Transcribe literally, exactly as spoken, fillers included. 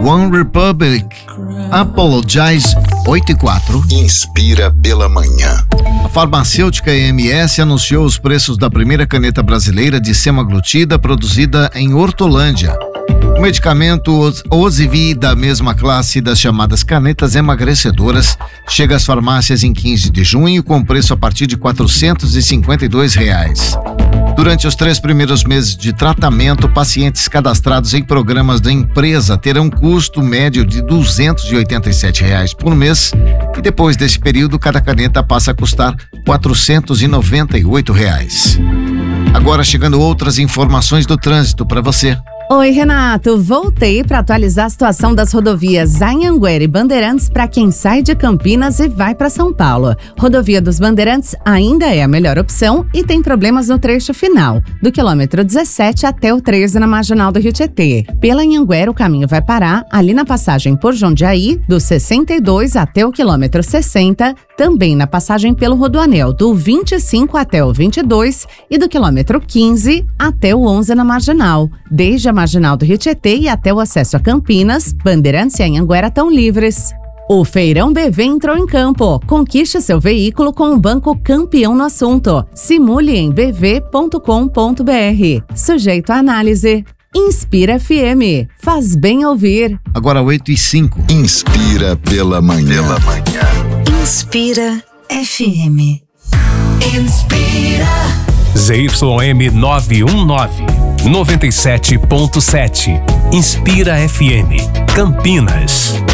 One Republic, Apologize, oito e quatro. Inspira pela manhã. A farmacêutica E M S anunciou os preços da primeira caneta brasileira de semaglutida produzida em Hortolândia. O medicamento Ozivy, da mesma classe das chamadas canetas emagrecedoras, chega às farmácias em quinze de junho com preço a partir de quatrocentos e cinquenta e dois reais. Durante os três primeiros meses de tratamento, pacientes cadastrados em programas da empresa terão um custo médio de duzentos e oitenta e sete reais por mês e depois desse período cada caneta passa a custar quatrocentos e noventa e oito reais. Agora chegando outras informações do trânsito para você. Oi, Renato. Voltei para atualizar a situação das rodovias Anhanguera e Bandeirantes para quem sai de Campinas e vai para São Paulo. Rodovia dos Bandeirantes ainda é a melhor opção e tem problemas no trecho final, do quilômetro dezessete até o treze na Marginal do Rio Tietê. Pela Anhanguera, o caminho vai parar ali na passagem por Jundiaí, do sessenta e dois até o quilômetro sessenta, também na passagem pelo Rodoanel, do vinte e cinco até o vinte e dois e do quilômetro quinze até o onze na Marginal. Desde a Marginal do Rio Tietê e até o acesso a Campinas, Bandeirantes e Anhanguera estão livres. O Feirão B V entrou em campo. Conquiste seu veículo com o Banco Campeão no assunto. Simule em b v ponto com ponto b r. Sujeito à análise. Inspira F M. Faz bem ouvir. Agora oito e cinco. Inspira pela manhã. Pela manhã. Inspira F M. Inspira. Z Y M nove um nove, noventa e sete ponto sete. Inspira F M. Campinas.